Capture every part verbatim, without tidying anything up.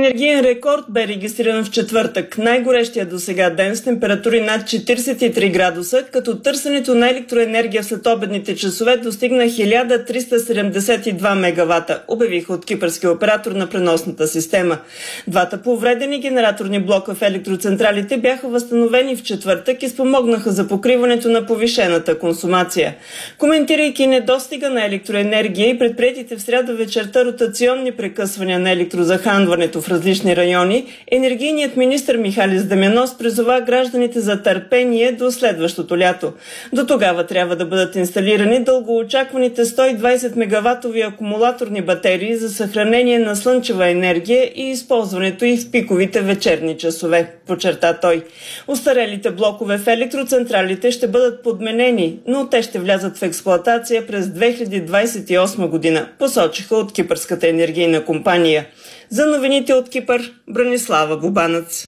Енергиен рекорд бе регистриран в четвъртък, най-горещия до сега ден с температури над четиридесет и три градуса, като търсенето на електроенергия в следобедните часове достигна хиляда триста седемдесет и два мегавата, обявиха от кипърския оператор на преносната система. Двата повредени генераторни блока в електроцентралите бяха възстановени в четвъртък и спомогнаха за покриването на повишената консумация. Коментирайки недостига на електроенергия и предприетите в сряда вечерта ротационни прекъсвания на електрозахранването в различни райони, енергийният министър Михалис Дамянос призова гражданите за търпение до следващото лято. До тогава трябва да бъдат инсталирани дългоочакваните сто и двадесет мегаватови акумулаторни батерии за съхранение на слънчева енергия и използването й в пиковите вечерни часове, подчерта той. Остарелите блокове в електроцентралите ще бъдат подменени, но те ще влязат в експлоатация през две хиляди двадесет и осма година, посочиха от кипърската енергийна компания. За новините от Кипър, Бранислава Губанец.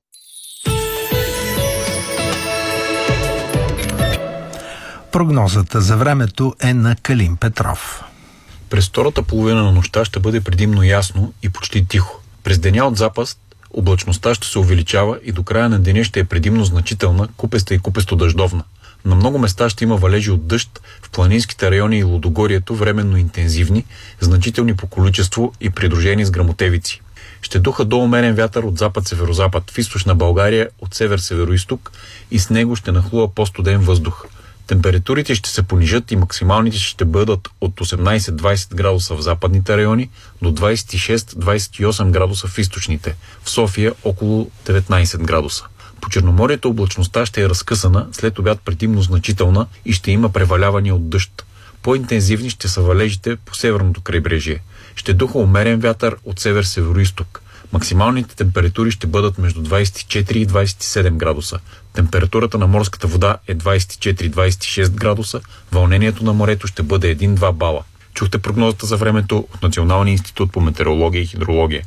Прогнозата за времето е на Калин Петров. През втората половина на нощта ще бъде предимно ясно и почти тихо. През деня от запад облачността ще се увеличава и до края на деня ще е предимно значителна, купеста и купесто-дъждовна. На много места ще има валежи от дъжд, в планинските райони и Лудогорието временно интензивни, значителни по количество и придружени с гръмотевици. Ще духа до умерен вятър от запад-северозапад в източна България от север-североизток и с него ще нахлува по-студен въздух. Температурите ще се понижат и максималните ще бъдат от осемнадесет до двадесет градуса в западните райони до двадесет и шест до двадесет и осем градуса в източните, в София около деветнадесет градуса. По Черноморието облачността ще е разкъсана, след обяд предимно значителна и ще има превалявания от дъжд. По-интензивни ще са валежите по северното крайбрежие. Ще духа умерен вятър от север-североизток. Максималните температури ще бъдат между двадесет и четири и двадесет и седем градуса. Температурата на морската вода е двадесет и четири до двадесет и шест градуса. Вълнението на морето ще бъде един-два бала. Чухте прогнозата за времето от Националния институт по метеорология и хидрология.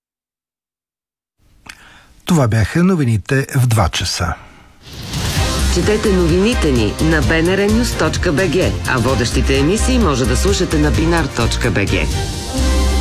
Това бяха новините в два часа. Четете новините ни на би ен ар нюс точка би джи, а водещите емисии може да слушате на бинар точка би джи.